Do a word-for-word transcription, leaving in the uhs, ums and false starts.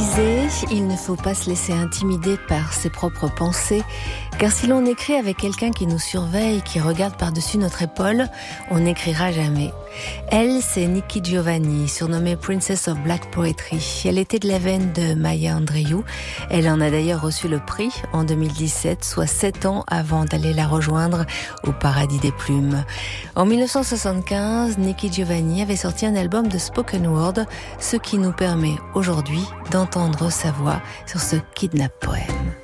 disait, il ne faut pas se laisser intimider par ses propres pensées, car si l'on écrit avec quelqu'un qui nous surveille, qui regarde par-dessus notre épaule, on n'écrira jamais. Elle, c'est Nikki Giovanni, surnommée Princess of Black Poetry. Elle était de la veine de Maya Angelou. Elle en a d'ailleurs reçu le prix en deux mille dix-sept, soit sept ans avant d'aller la rejoindre au paradis des plumes. En dix-neuf cent soixante-quinze, Nikki Giovanni avait sorti un album de spoken word, ce qui nous permet aujourd'hui d'entendre sa voix sur ce Kidnap Poème.